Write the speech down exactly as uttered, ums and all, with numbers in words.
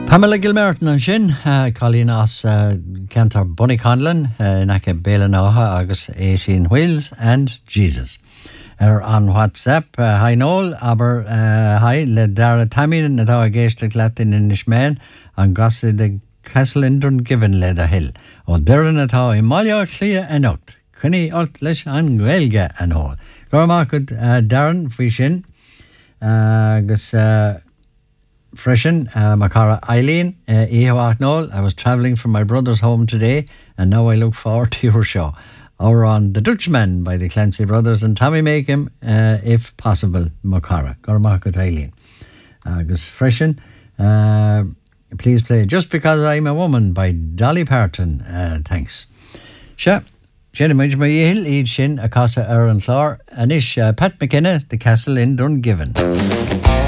Pamela Gilmerton an sin uh, Colleen as uh, Cantor Bunny Conlon uh, Nake Belanoha agus é sin Wheels and Jesus. Er on WhatsApp uh, hi Noel aber uh, hi le dara tamin na dawa geiste glatin in Ishmael an gosse de Castle in Dungiven le da hill o derin at how Imalia clear and out kunni alt lesh an gwelga an all Gormakut uh, Darren Fishin uh, gus uh, Freshen, uh, Makara Eileen, uh, Ehawat Noel. I was travelling from my brother's home today and now I look forward to your show. Or on The Dutchman by the Clancy Brothers and Tommy Makem, uh, if possible, Makara. Gormakut Eileen. Uh, Gus Freshen, uh, please play Just Because I'm a Woman by Dolly Parton. Uh, thanks. Sure. Jenny Midge my Hill, Eid Shin, Akasa Aaron Clore, Anish uh, Pat McKenna, The Castle in Dungiven.